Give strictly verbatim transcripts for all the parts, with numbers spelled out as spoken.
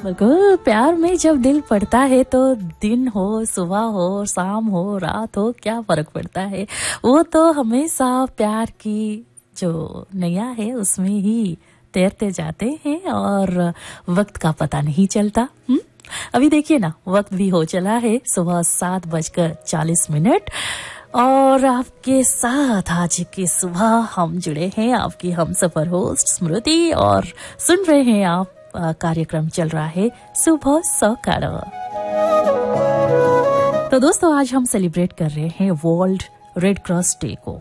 बिल्कुल, प्यार में जब दिल पड़ता है तो दिन हो, सुबह हो, शाम हो, रात हो, क्या फर्क पड़ता है। वो तो हमेशा प्यार की जो नैया है उसमें ही तैरते जाते हैं और वक्त का पता नहीं चलता। हुँ? अभी देखिए ना, वक्त भी हो चला है सुबह सात बजकर चालीस मिनट और आपके साथ आज की सुबह हम जुड़े हैं, आपकी हम सफर होस्ट स्मृति, और सुन रहे हैं आप आ, कार्यक्रम चल रहा है सुबह सकाळ। तो दोस्तों, आज हम सेलिब्रेट कर रहे हैं वर्ल्ड रेड क्रॉस डे को।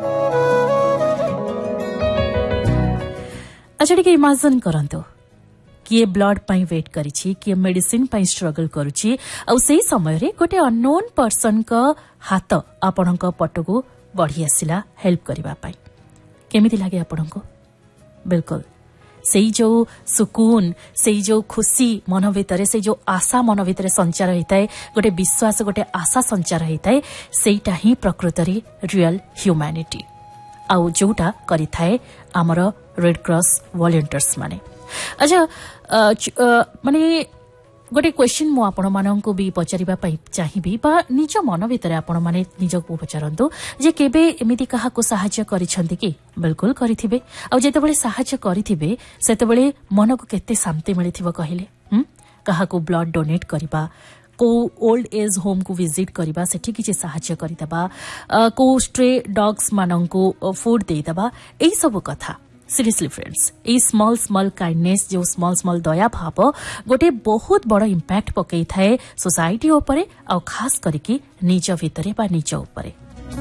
अच्छा टिके इमेजिन करंतु किए ब्लड पाई वेट करिछि, किए मेडिसिन पाई स्ट्रगल करुछि, आ सेही समय रे गोटे अननोन पर्सन का हाथ आपणक पटको बढ़ी आसिला हेल्प करबा पाई। केमिति लागे आपणको? बिल्कुल सेही जो सुकून, सेही जो खुशी मन भितरे, से जो आशा मन भितरे संचार होइताए, गोटे विश्वास, गोटे आशा संचार होइताए, सेहीटा ही प्रकृतरी रियल ह्यूमैनिटी आउ जोटा करिथाए हमर रेड क्रॉस वॉलंटियर्स माने। अच्छा माने गोटे क्वेश्चन मु आपण माननकु भी पचारिबा पई चाहिबी, बा निज मन भितरे आपण माने निजको पचारंतु जे केबे एमिति काहाको सहायता करिसंती कि? बिल्कुल करिथिबे। आ जेतेबेले सहायता करिथिबे सेतेबेले मनको केते शांति मिलिथिबो कहिले। हम काहाको ब्लड डोनेट करिबा, को ओल्ड एज होम को विजिट करिबा, सेठी किछि सहायता करितबा, को स्ट्रे डॉग्स माननकु फूड देइतबा, एई सब कथा सीरियसली फ्रेंड्स, ए स्मॉल स्मॉल काइंडनेस, जो स्मॉल स्मॉल दया भाव गोटे बहुत बड़ इंपैक्ट पकई थाए सोसाइटी उपरे, आ खास करके निज भितरे बा निज उपरे।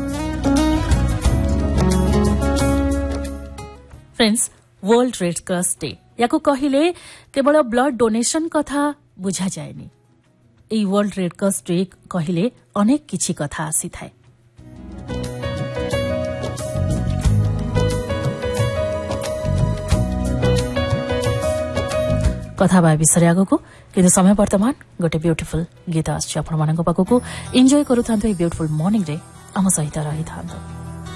Friends, world red cross day याको कहिले केवल ब्लड डोनेशन कथा बुझा जाएनी। A world red cross day कहिले अनेक किछि कथा आसी थाए। कथा बा विषय आगको, किंतु समय वर्तमान गोटे ब्यूटीफुल गीत आछि आपण मानक पाखको। एन्जॉय करू थांतो ए ब्यूटीफुल मॉर्निंग रे, हम सहित रही थांतो।